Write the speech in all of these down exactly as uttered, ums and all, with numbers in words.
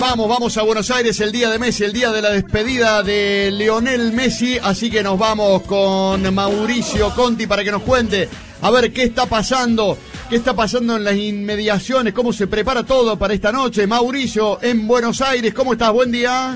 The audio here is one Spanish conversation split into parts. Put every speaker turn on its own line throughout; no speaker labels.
Vamos, vamos a Buenos Aires, el día de Messi, el día de la despedida de Lionel Messi, así que nos vamos con Mauricio Conti para que nos cuente a ver qué está pasando, qué está pasando en las inmediaciones, cómo se prepara todo para esta noche. Mauricio, en Buenos Aires, ¿cómo estás? Buen día.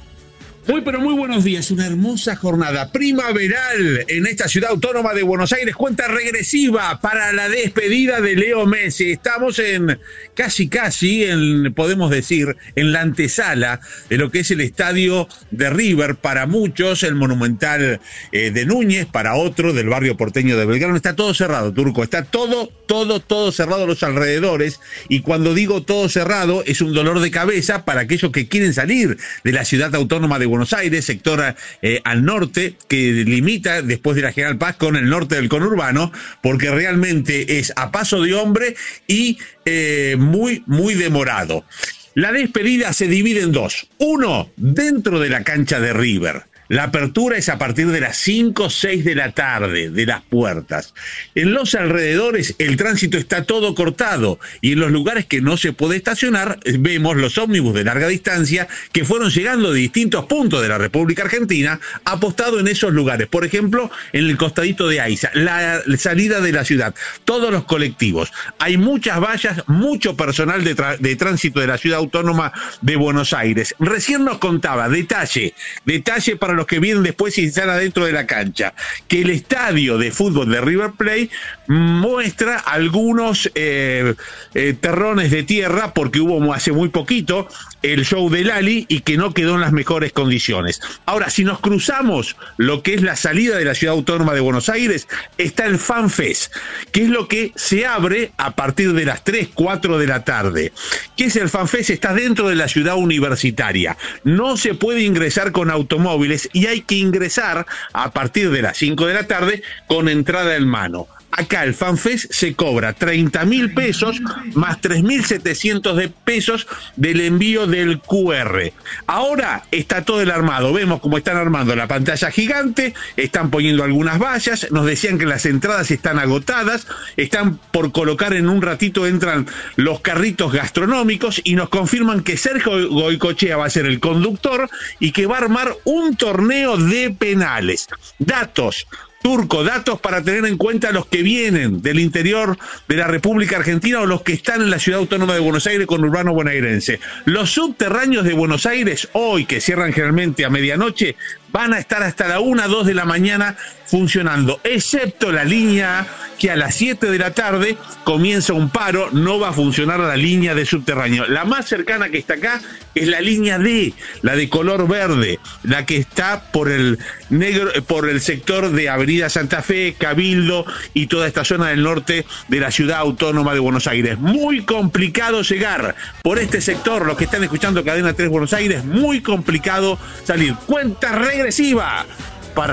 Muy, pero muy buenos días. Una hermosa jornada primaveral en esta ciudad autónoma de Buenos Aires. Cuenta regresiva para la despedida de Leo Messi. Estamos en casi, casi, en, podemos decir, en la antesala de lo que es el estadio de River. Para muchos, el Monumental eh, de Núñez. Para otros, del barrio porteño de Belgrano. Está todo cerrado, Turco. Está todo, todo, todo cerrado a los alrededores. Y cuando digo todo cerrado, es un dolor de cabeza para aquellos que quieren salir de la ciudad autónoma de Buenos Aires, sector eh, al norte, que limita después de la General Paz con el norte del conurbano, porque realmente es a paso de hombre y eh, muy, muy demorado. La despedida se divide en dos. Uno, dentro de la cancha de River. La apertura es a partir de las cinco o seis de la tarde, de las puertas. En los alrededores el tránsito está todo cortado y en los lugares que no se puede estacionar vemos los ómnibus de larga distancia que fueron llegando de distintos puntos de la República Argentina apostados en esos lugares. Por ejemplo, en el costadito de Aiza, la salida de la ciudad, todos los colectivos. Hay muchas vallas, mucho personal de, de tránsito de la ciudad autónoma de Buenos Aires. Recién nos contaba, detalle, detalle para los que vienen después y están adentro de la cancha, que el estadio de fútbol de River Plate muestra algunos eh, eh, terrones de tierra, porque hubo hace muy poquito el show de Lali y que no quedó en las mejores condiciones. Ahora, si nos cruzamos lo que es la salida de la ciudad autónoma de Buenos Aires, está el Fan Fest, que es lo que se abre a partir de las tres, cuatro de la tarde. ¿Qué es el Fan Fest? Está dentro de la ciudad universitaria. No se puede ingresar con automóviles y hay que ingresar a partir de las cinco de la tarde con entrada en mano. Acá el FanFest se cobra treinta mil pesos más tres mil setecientos de pesos del envío del Q R. Ahora está todo el armado. Vemos cómo están armando la pantalla gigante, están poniendo algunas vallas, nos decían que las entradas están agotadas, están por colocar en un ratito, entran los carritos gastronómicos y nos confirman que Sergio Goycochea va a ser el conductor y que va a armar un torneo de penales. Datos. Turco, datos para tener en cuenta los que vienen del interior de la República Argentina o los que están en la ciudad autónoma de Buenos Aires con urbano bonaerense. Los subterráneos de Buenos Aires, hoy que cierran generalmente a medianoche, van a estar hasta la una, dos de la mañana funcionando, excepto la línea que a las siete de la tarde comienza un paro, no va a funcionar la línea de subterráneo. La más cercana que está acá es la línea D, la de color verde, la que está por el negro, por el sector de Avenida Santa Fe, Cabildo y toda esta zona del norte de la ciudad autónoma de Buenos Aires. Muy complicado llegar por este sector, los que están escuchando Cadena tres Buenos Aires, muy complicado salir. Cuenta regresiva